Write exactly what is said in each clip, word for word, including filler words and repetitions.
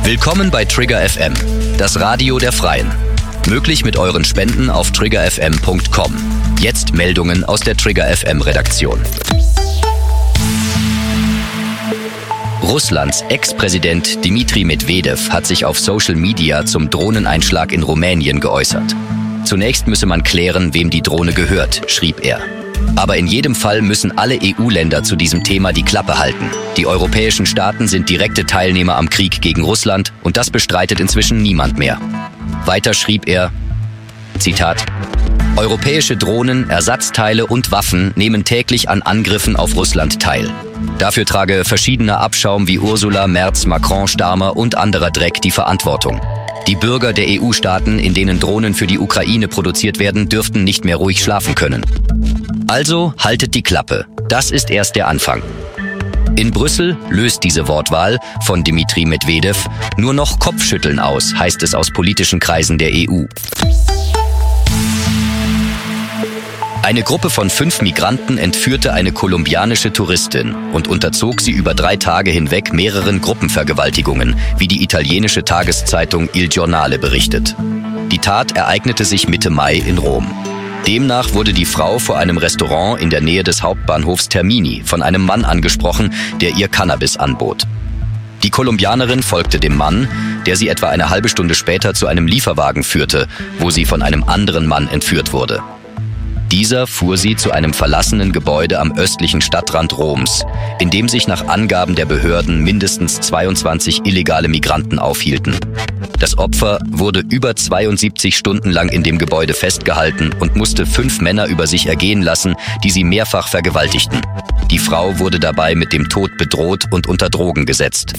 Willkommen bei Trigger F M, das Radio der Freien. Möglich mit euren Spenden auf trigger f m punkt com. Jetzt Meldungen aus der Trigger F M Redaktion. Russlands Ex-Präsident Dmitri Medvedev hat sich auf Social Media zum Drohneneinschlag in Rumänien geäußert. Zunächst müsse man klären, wem die Drohne gehört, schrieb er. Aber in jedem Fall müssen alle E U-Länder zu diesem Thema die Klappe halten. Die europäischen Staaten sind direkte Teilnehmer am Krieg gegen Russland und das bestreitet inzwischen niemand mehr. Weiter schrieb er, Zitat, europäische Drohnen, Ersatzteile und Waffen nehmen täglich an Angriffen auf Russland teil. Dafür trage verschiedener Abschaum wie Ursula, Merz, Macron, Starmer und anderer Dreck die Verantwortung. Die Bürger der E U-Staaten, in denen Drohnen für die Ukraine produziert werden, dürften nicht mehr ruhig schlafen können. Also haltet die Klappe. Das ist erst der Anfang. In Brüssel löst diese Wortwahl von Dmitri Medvedev nur noch Kopfschütteln aus, heißt es aus politischen Kreisen der E U. Eine Gruppe von fünf Migranten entführte eine kolumbianische Touristin und unterzog sie über drei Tage hinweg mehreren Gruppenvergewaltigungen, wie die italienische Tageszeitung Il Giornale berichtet. Die Tat ereignete sich Mitte Mai in Rom. Demnach wurde die Frau vor einem Restaurant in der Nähe des Hauptbahnhofs Termini von einem Mann angesprochen, der ihr Cannabis anbot. Die Kolumbianerin folgte dem Mann, der sie etwa eine halbe Stunde später zu einem Lieferwagen führte, wo sie von einem anderen Mann entführt wurde. Dieser fuhr sie zu einem verlassenen Gebäude am östlichen Stadtrand Roms, in dem sich nach Angaben der Behörden mindestens zweiundzwanzig illegale Migranten aufhielten. Das Opfer wurde über zweiundsiebzig Stunden lang in dem Gebäude festgehalten und musste fünf Männer über sich ergehen lassen, die sie mehrfach vergewaltigten. Die Frau wurde dabei mit dem Tod bedroht und unter Drogen gesetzt.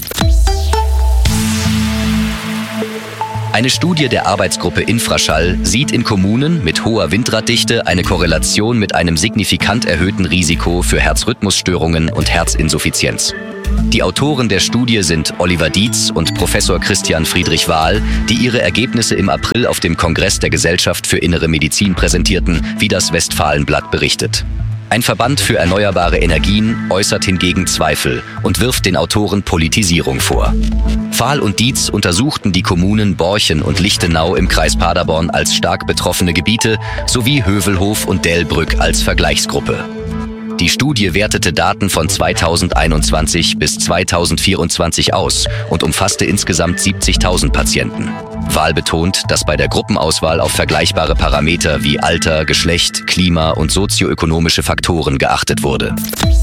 Eine Studie der Arbeitsgruppe Infraschall sieht in Kommunen mit hoher Windraddichte eine Korrelation mit einem signifikant erhöhten Risiko für Herzrhythmusstörungen und Herzinsuffizienz. Die Autoren der Studie sind Oliver Dietz und Professor Christian Friedrich Wahl, die ihre Ergebnisse im April auf dem Kongress der Gesellschaft für Innere Medizin präsentierten, wie das Westfalenblatt berichtet. Ein Verband für erneuerbare Energien äußert hingegen Zweifel und wirft den Autoren Politisierung vor. Vahl und Dietz untersuchten die Kommunen Borchen und Lichtenau im Kreis Paderborn als stark betroffene Gebiete sowie Hövelhof und Delbrück als Vergleichsgruppe. Die Studie wertete Daten von zweitausendeinundzwanzig bis zweitausendvierundzwanzig aus und umfasste insgesamt siebzigtausend Patienten. Wahl betont, dass bei der Gruppenauswahl auf vergleichbare Parameter wie Alter, Geschlecht, Klima und sozioökonomische Faktoren geachtet wurde.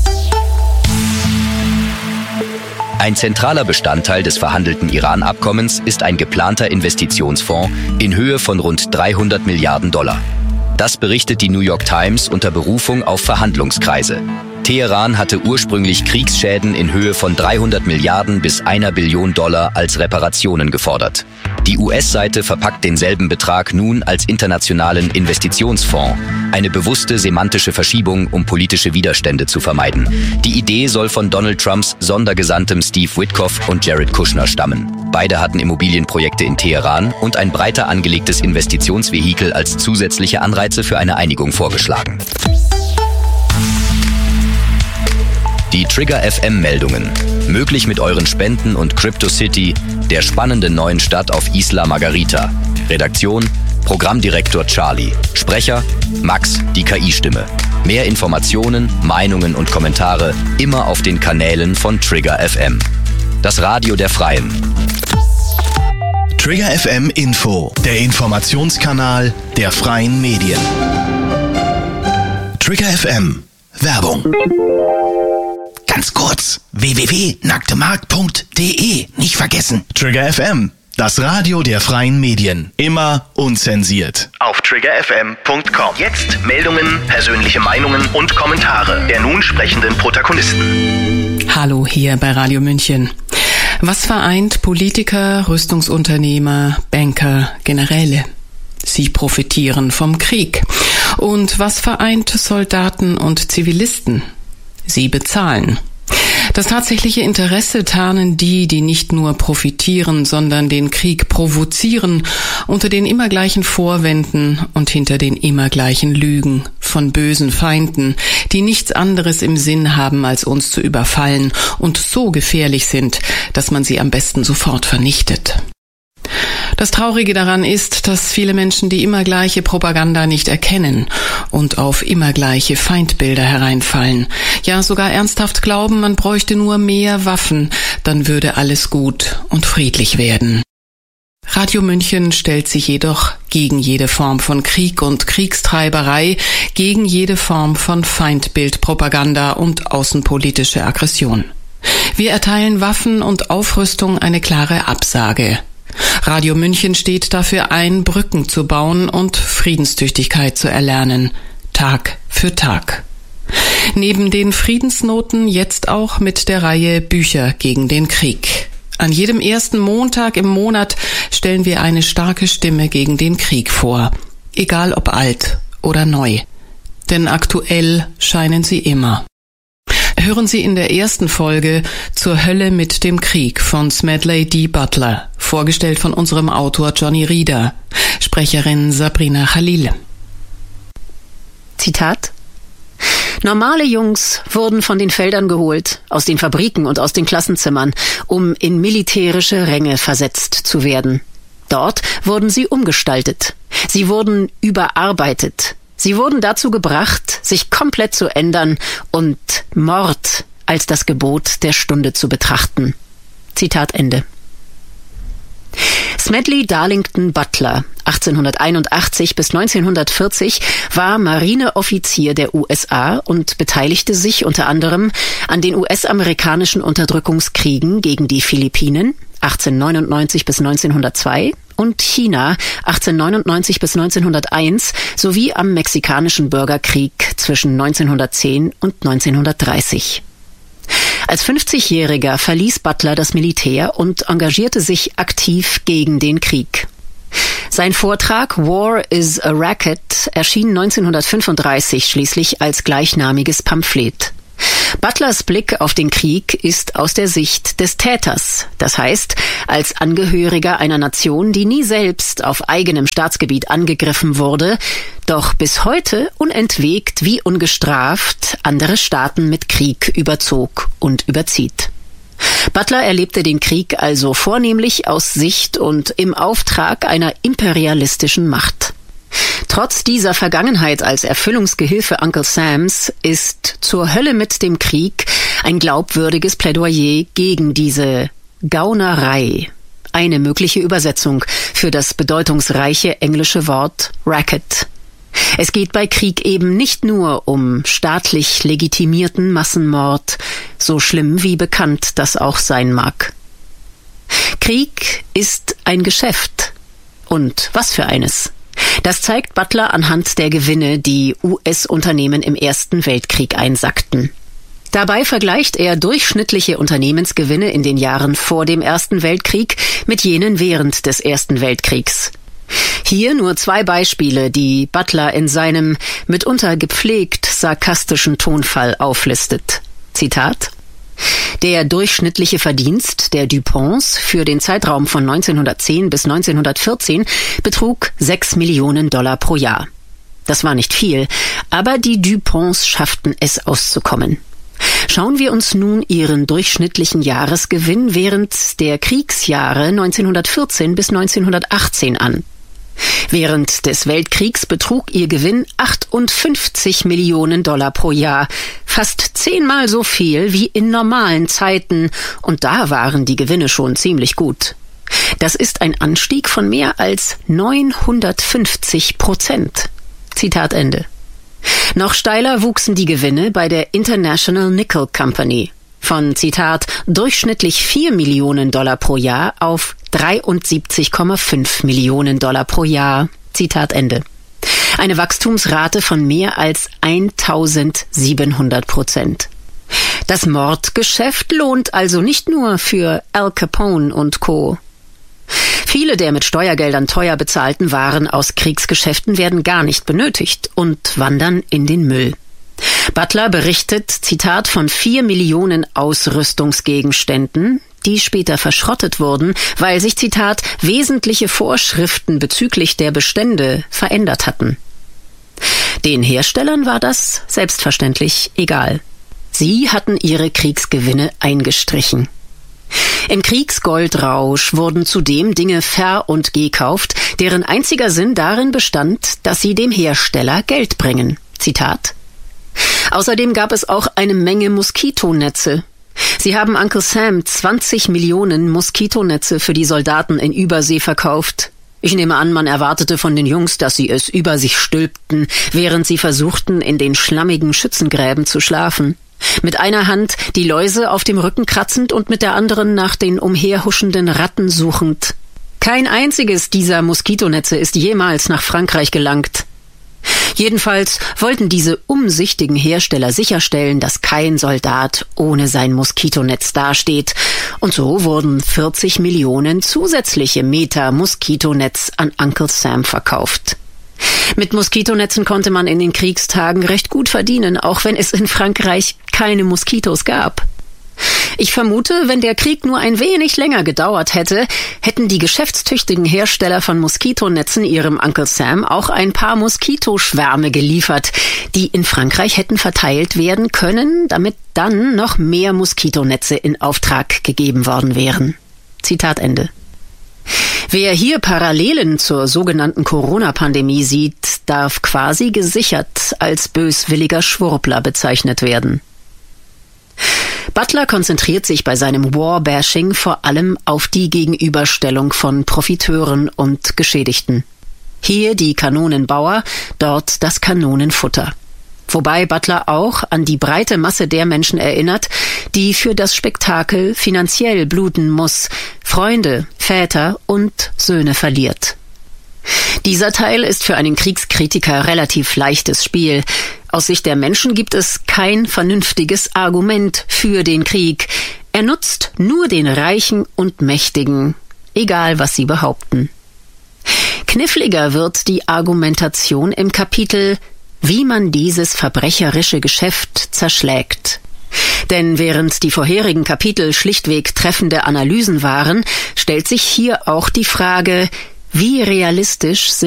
Ein zentraler Bestandteil des verhandelten Iran-Abkommens ist ein geplanter Investitionsfonds in Höhe von rund dreihundert Milliarden Dollar. Das berichtet die New York Times unter Berufung auf Verhandlungskreise. Teheran hatte ursprünglich Kriegsschäden in Höhe von dreihundert Milliarden bis einer Billion Dollar als Reparationen gefordert. Die U S-Seite verpackt denselben Betrag nun als internationalen Investitionsfonds, eine bewusste semantische Verschiebung, um politische Widerstände zu vermeiden. Die Idee soll von Donald Trumps Sondergesandtem Steve Witkoff und Jared Kushner stammen. Beide hatten Immobilienprojekte in Teheran und ein breiter angelegtes Investitionsvehikel als zusätzliche Anreize für eine Einigung vorgeschlagen. Die Trigger F M-Meldungen. Möglich mit euren Spenden und Crypto City, der spannenden neuen Stadt auf Isla Margarita. Redaktion: Programmdirektor Charlie. Sprecher: Max, die K I-Stimme. Mehr Informationen, Meinungen und Kommentare immer auf den Kanälen von Trigger F M. Das Radio der Freien. Trigger F M Info, der Informationskanal der freien Medien. Trigger F M. Werbung. Ganz kurz, w w w punkt nacktemarkt punkt d e, nicht vergessen. Trigger F M, das Radio der freien Medien, immer unzensiert. Auf trigger f m punkt com. Jetzt Meldungen, persönliche Meinungen und Kommentare der nun sprechenden Protagonisten. Hallo hier bei Radio München. Was vereint Politiker, Rüstungsunternehmer, Banker, Generäle? Sie profitieren vom Krieg. Und was vereint Soldaten und Zivilisten? Sie bezahlen. Das tatsächliche Interesse tarnen die, die nicht nur profitieren, sondern den Krieg provozieren, unter den immer gleichen Vorwänden und hinter den immer gleichen Lügen von bösen Feinden, die nichts anderes im Sinn haben, als uns zu überfallen und so gefährlich sind, dass man sie am besten sofort vernichtet. Das Traurige daran ist, dass viele Menschen die immer gleiche Propaganda nicht erkennen und auf immer gleiche Feindbilder hereinfallen. Ja, sogar ernsthaft glauben, man bräuchte nur mehr Waffen, dann würde alles gut und friedlich werden. Radio München stellt sich jedoch gegen jede Form von Krieg und Kriegstreiberei, gegen jede Form von Feindbildpropaganda und außenpolitische Aggression. Wir erteilen Waffen und Aufrüstung eine klare Absage. Radio München steht dafür ein, Brücken zu bauen und Friedenstüchtigkeit zu erlernen, Tag für Tag. Neben den Friedensnoten jetzt auch mit der Reihe Bücher gegen den Krieg. An jedem ersten Montag im Monat stellen wir eine starke Stimme gegen den Krieg vor, egal ob alt oder neu. Denn aktuell scheinen sie immer. Hören Sie in der ersten Folge Zur Hölle mit dem Krieg von Smedley D. Butler, vorgestellt von unserem Autor Johnny Rieder, Sprecherin Sabrina Khalil. Zitat: Normale Jungs wurden von den Feldern geholt, aus den Fabriken und aus den Klassenzimmern, um in militärische Ränge versetzt zu werden. Dort wurden sie umgestaltet. Sie wurden überarbeitet. Sie wurden dazu gebracht, sich komplett zu ändern und Mord als das Gebot der Stunde zu betrachten. Zitat Ende. Smedley Darlington Butler, achtzehnhunderteinundachtzig bis neunzehnhundertvierzig, war Marineoffizier der U S A und beteiligte sich unter anderem an den U S-amerikanischen Unterdrückungskriegen gegen die Philippinen, achtzehnhundertneunundneunzig bis neunzehnhundertzwei, und China, achtzehnhundertneunundneunzig bis neunzehnhunderteins, sowie am Mexikanischen Bürgerkrieg zwischen neunzehnhundertzehn und neunzehnhundertdreißig. Als fünfzigjähriger verließ Butler das Militär und engagierte sich aktiv gegen den Krieg. Sein Vortrag War is a Racket erschien neunzehnhundertfünfunddreißig schließlich als gleichnamiges Pamphlet. Butlers Blick auf den Krieg ist aus der Sicht des Täters, das heißt, als Angehöriger einer Nation, die nie selbst auf eigenem Staatsgebiet angegriffen wurde, doch bis heute unentwegt wie ungestraft andere Staaten mit Krieg überzog und überzieht. Butler erlebte den Krieg also vornehmlich aus Sicht und im Auftrag einer imperialistischen Macht. Trotz dieser Vergangenheit als Erfüllungsgehilfe Uncle Sams ist Zur Hölle mit dem Krieg ein glaubwürdiges Plädoyer gegen diese Gaunerei, eine mögliche Übersetzung für das bedeutungsreiche englische Wort Racket. Es geht bei Krieg eben nicht nur um staatlich legitimierten Massenmord, so schlimm wie bekannt das auch sein mag. Krieg ist ein Geschäft. Und was für eines? Das zeigt Butler anhand der Gewinne, die U S-Unternehmen im Ersten Weltkrieg einsackten. Dabei vergleicht er durchschnittliche Unternehmensgewinne in den Jahren vor dem Ersten Weltkrieg mit jenen während des Ersten Weltkriegs. Hier nur zwei Beispiele, die Butler in seinem mitunter gepflegt sarkastischen Tonfall auflistet. Zitat: Der durchschnittliche Verdienst der DuPonts für den Zeitraum von neunzehnhundertzehn bis neunzehnhundertvierzehn betrug sechs Millionen Dollar pro Jahr. Das war nicht viel, aber die DuPonts schafften es auszukommen. Schauen wir uns nun ihren durchschnittlichen Jahresgewinn während der Kriegsjahre neunzehnhundertvierzehn bis neunzehnhundertachtzehn an. Während des Weltkriegs betrug ihr Gewinn achtundfünfzig Millionen Dollar pro Jahr, fast zehnmal so viel wie in normalen Zeiten, und da waren die Gewinne schon ziemlich gut. Das ist ein Anstieg von mehr als neunhundertfünfzig Prozent. Zitat Ende. Noch steiler wuchsen die Gewinne bei der International Nickel Company. Von, Zitat, durchschnittlich vier Millionen Dollar pro Jahr auf dreiundsiebzig Komma fünf Millionen Dollar pro Jahr. Zitat Ende. Eine Wachstumsrate von mehr als eintausendsiebenhundert Prozent. Das Mordgeschäft lohnt also nicht nur für Al Capone und Co. Viele der mit Steuergeldern teuer bezahlten Waren aus Kriegsgeschäften werden gar nicht benötigt und wandern in den Müll. Butler berichtet, Zitat, von vier Millionen Ausrüstungsgegenständen, die später verschrottet wurden, weil sich, Zitat, wesentliche Vorschriften bezüglich der Bestände verändert hatten. Den Herstellern war das selbstverständlich egal. Sie hatten ihre Kriegsgewinne eingestrichen. Im Kriegsgoldrausch wurden zudem Dinge ver- und gekauft, deren einziger Sinn darin bestand, dass sie dem Hersteller Geld bringen. Zitat: Außerdem gab es auch eine Menge Moskitonetze. Sie haben Uncle Sam zwanzig Millionen Moskitonetze für die Soldaten in Übersee verkauft. Ich nehme an, man erwartete von den Jungs, dass sie es über sich stülpten, während sie versuchten, in den schlammigen Schützengräben zu schlafen. Mit einer Hand die Läuse auf dem Rücken kratzend und mit der anderen nach den umherhuschenden Ratten suchend. Kein einziges dieser Moskitonetze ist jemals nach Frankreich gelangt. Jedenfalls wollten diese umsichtigen Hersteller sicherstellen, dass kein Soldat ohne sein Moskitonetz dasteht. Und so wurden vierzig Millionen zusätzliche Meter Moskitonetz an Uncle Sam verkauft. Mit Moskitonetzen konnte man in den Kriegstagen recht gut verdienen, auch wenn es in Frankreich keine Moskitos gab. Ich vermute, wenn der Krieg nur ein wenig länger gedauert hätte, hätten die geschäftstüchtigen Hersteller von Moskitonetzen ihrem Uncle Sam auch ein paar Moskitoschwärme geliefert, die in Frankreich hätten verteilt werden können, damit dann noch mehr Moskitonetze in Auftrag gegeben worden wären. Zitat Ende. Wer hier Parallelen zur sogenannten Corona-Pandemie sieht, darf quasi gesichert als böswilliger Schwurbler bezeichnet werden. Butler konzentriert sich bei seinem War-Bashing vor allem auf die Gegenüberstellung von Profiteuren und Geschädigten. Hier die Kanonenbauer, dort das Kanonenfutter. Wobei Butler auch an die breite Masse der Menschen erinnert, die für das Spektakel finanziell bluten muss, Freunde, Väter und Söhne verliert. Dieser Teil ist für einen Kriegskritiker relativ leichtes Spiel. Aus Sicht der Menschen gibt es kein vernünftiges Argument für den Krieg. Er nutzt nur den Reichen und Mächtigen, egal was sie behaupten. Kniffliger wird die Argumentation im Kapitel Wie man dieses verbrecherische Geschäft zerschlägt. Denn während die vorherigen Kapitel schlichtweg treffende Analysen waren, stellt sich hier auch die Frage, wie realistisch sind